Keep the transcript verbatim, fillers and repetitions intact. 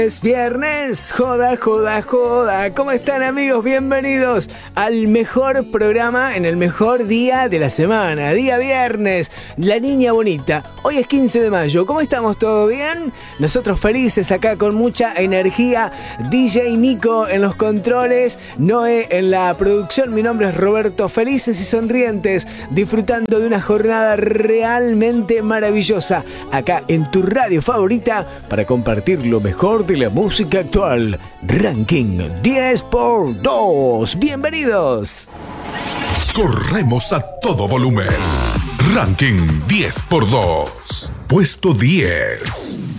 Es viernes, joda, joda, joda. ¿Cómo están, amigos? Bienvenidos al mejor programa en el mejor día de la semana. Día viernes, la niña bonita. Hoy es quince de mayo. ¿Cómo estamos? ¿Todo bien? Nosotros felices acá con mucha energía. D J Nico en los controles, Noé en la producción. Mi nombre es Roberto. Felices y sonrientes, disfrutando de una jornada realmente maravillosa acá en tu radio favorita para compartir lo mejor de la música actual. Ranking diez por dos. Bienvenidos. Corremos a todo volumen. Ranking diez por dos. Puesto diez.